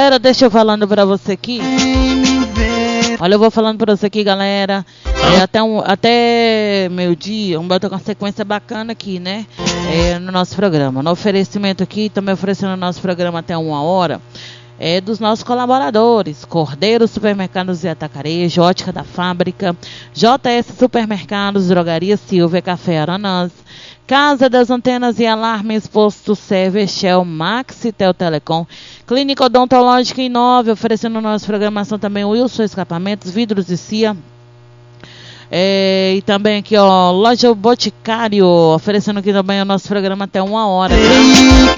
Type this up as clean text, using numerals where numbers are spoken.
galera, deixa eu falando pra você aqui. Olha, eu vou falando pra você aqui, galera. Até meio-dia, vamos botar uma sequência bacana aqui, né? No nosso programa. No oferecimento aqui, também oferecendo o nosso programa até 1h. Dos nossos colaboradores: Cordeiro Supermercados e Atacarejo, Ótica da Fábrica, JS Supermercados, Drogaria Silvia, Café Aranãs, Casa das Antenas e Alarmes, Posto Server, Shell, Maxitel Telecom, Clínica Odontológica Inove, oferecendo na nossa programação também Wilson Escapamentos, Vidros e Cia. E também aqui, ó, Loja Boticário, oferecendo aqui também o nosso programa até 1h.